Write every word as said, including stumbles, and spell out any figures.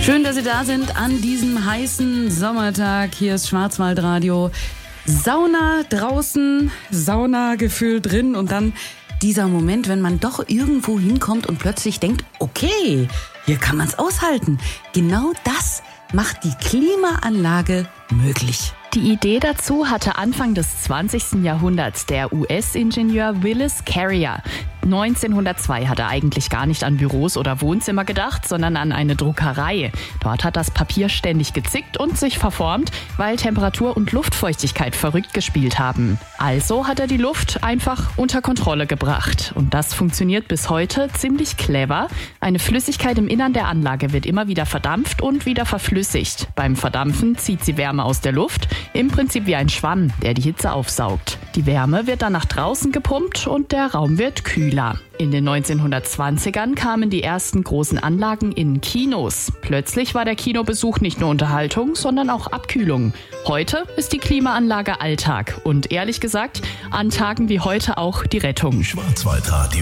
Schön, dass Sie da sind an diesem heißen Sommertag. Hier ist Schwarzwaldradio. Sauna draußen, Saunagefühl drin und dann dieser Moment, wenn man doch irgendwo hinkommt und plötzlich denkt, okay, hier kann man es aushalten. Genau das macht die Klimaanlage möglich. Die Idee dazu hatte Anfang des zwanzigsten Jahrhunderts der U S-Ingenieur Willis Carrier. neunzehnhundertzwei hat er eigentlich gar nicht an Büros oder Wohnzimmer gedacht, sondern an eine Druckerei. Dort hat das Papier ständig gezickt und sich verformt, weil Temperatur und Luftfeuchtigkeit verrückt gespielt haben. Also hat er die Luft einfach unter Kontrolle gebracht. Und das funktioniert bis heute ziemlich clever. Eine Flüssigkeit im Innern der Anlage wird immer wieder verdampft und wieder verflüssigt. Beim Verdampfen zieht sie Wärme aus der Luft, im Prinzip wie ein Schwamm, der die Hitze aufsaugt. Die Wärme wird dann nach draußen gepumpt und der Raum wird kühler. In den neunzehnhundertzwanzigern kamen die ersten großen Anlagen in Kinos. Plötzlich war der Kinobesuch nicht nur Unterhaltung, sondern auch Abkühlung. Heute ist die Klimaanlage Alltag und ehrlich gesagt, an Tagen wie heute auch die Rettung. Schwarzwaldradio.